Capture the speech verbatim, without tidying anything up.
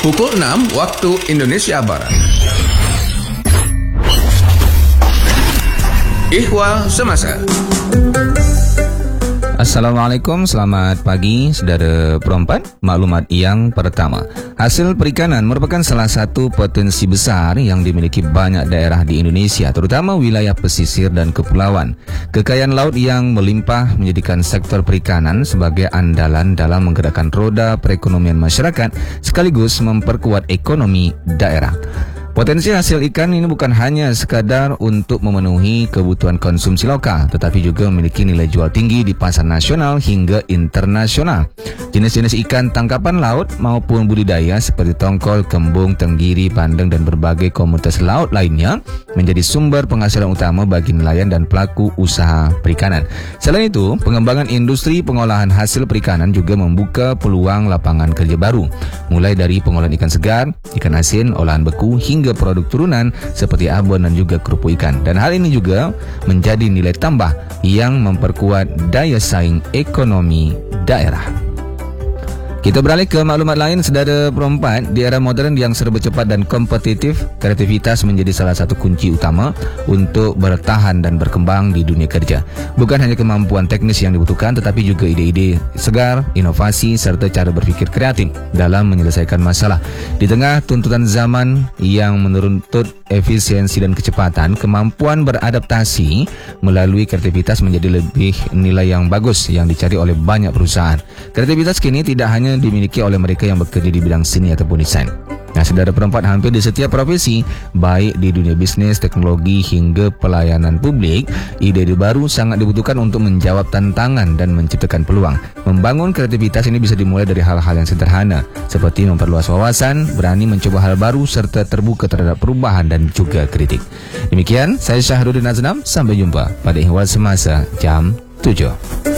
Pukul enam waktu Indonesia Barat. Ihwal Semasa. Assalamualaikum, selamat pagi saudara perempat. Maklumat yang pertama, hasil perikanan merupakan salah satu potensi besar yang dimiliki banyak daerah di Indonesia, terutama wilayah pesisir dan kepulauan. Kekayaan laut yang melimpah menjadikan sektor perikanan sebagai andalan dalam menggerakkan roda perekonomian masyarakat sekaligus memperkuat ekonomi daerah. Potensi hasil ikan ini bukan hanya sekadar untuk memenuhi kebutuhan konsumsi lokal, tetapi juga memiliki nilai jual tinggi di pasar nasional hingga internasional. Jenis-jenis ikan tangkapan laut maupun budidaya seperti tongkol, kembung, tenggiri, bandeng, dan berbagai komunitas laut lainnya menjadi sumber penghasilan utama bagi nelayan dan pelaku usaha perikanan. Selain itu, pengembangan industri pengolahan hasil perikanan juga membuka peluang lapangan kerja baru, mulai dari pengolahan ikan segar, ikan asin, olahan beku, hingga produk turunan seperti abon dan juga kerupuk ikan. Dan hal ini juga menjadi nilai tambah yang memperkuat daya saing ekonomi daerah. Kita beralih ke maklumat lain, saudara perempat. Di era moden yang serba cepat dan kompetitif, kreativitas menjadi salah satu kunci utama untuk bertahan dan berkembang di dunia kerja. Bukan hanya kemampuan teknis yang dibutuhkan, tetapi juga ide-ide segar, inovasi, serta cara berpikir kreatif dalam menyelesaikan masalah. Di tengah tuntutan zaman yang menuntut efisiensi dan kecepatan, kemampuan beradaptasi melalui kreativitas menjadi lebih nilai yang bagus yang dicari oleh banyak perusahaan. Kreativitas kini tidak hanya dimiliki oleh mereka yang bekerja di bidang seni ataupun desain. Nah, saudara perempat, hampir di setiap profesi, baik di dunia bisnis, teknologi hingga pelayanan publik, ide-ide baru sangat dibutuhkan untuk menjawab tantangan dan menciptakan peluang. Membangun kreativitas ini bisa dimulai dari hal-hal yang sederhana, seperti memperluas wawasan, berani mencoba hal baru, serta terbuka terhadap perubahan dan juga kritik. Demikian, saya Syahrudin Aznam, sampai jumpa pada Ihwal Semasa jam tujuh.